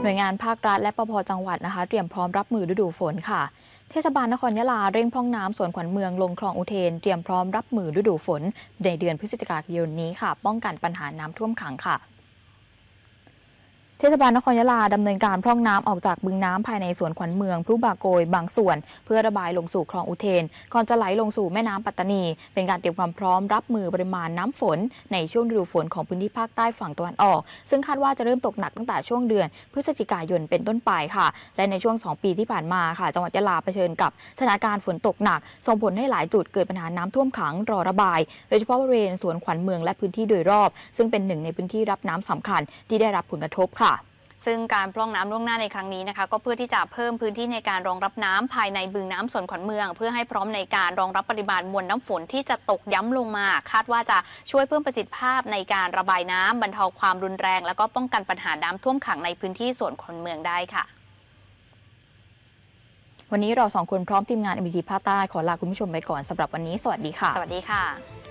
น่วยงานภาครัฐและปภ.จังหวัดนะคะเตรียมพร้อมรับมือฤดูฝนค่ะเทศบาลนครยะลาเร่งพร่องน้ำสวนขวัญเมืองลงคลองอุเทนเตรียมพร้อมรับมือฤดูฝนในเดือนพฤศจิกายนนี้ค่ะป้องกันปัญหาน้ำท่วมขังค่ะเทศบาลนครยะลาดำเนินการพร่องน้ำออกจากบึงน้ำภายในสวนขวัญเมืองพรุบาโกยบางส่วนเพื่อระบายลงสู่คลองอุเทนก่อนจะไหลลงสู่แม่น้ำปัตตานีเป็นการเตรียมความพร้อมรับมือปริมาณน้ำฝนในช่วงฤดูฝนของพื้นที่ภาคใต้ฝั่งตะวันออกซึ่งคาดว่าจะเริ่มตกหนักตั้งแต่ช่วงเดือนพฤศจิกายนเป็นต้นไปค่ะและในช่วง2 ปีที่ผ่านมาค่ะจังหวัดยะลาเผชิญกับสถานการณ์ฝนตกหนักส่งผลให้หลายจุดเกิดปัญหาน้ำท่วมขังรอระบายโดยเฉพาะบริเวณสวนขวัญเมืองและพื้นที่โดยรอบซึ่งเป็นหนึ่งในพื้นที่รับน้ำสำคัญที่ได้รับผลกระทบค่ะซึ่งการพร่องน้ำล่วงหน้าในครั้งนี้นะคะก็เพื่อที่จะเพิ่มพื้นที่ในการรองรับน้ำภายในบึงน้ำสวนขวัญเมืองเพื่อให้พร้อมในการรองรับปริมาณมวลน้ำฝนที่จะตกย้ำลงมาคาดว่าจะช่วยเพิ่มประสิทธิภาพในการระบายน้ำบรรเทาความรุนแรงแล้วก็ป้องกันปัญหาน้ำท่วมขังในพื้นที่สวนขวัญเมืองได้ค่ะวันนี้เรา2 คนพร้อมทีมงาน MBT ภาคใต้ขอลาคุณผู้ชมไปก่อนสำหรับวันนี้สวัสดีค่ะสวัสดีค่ะ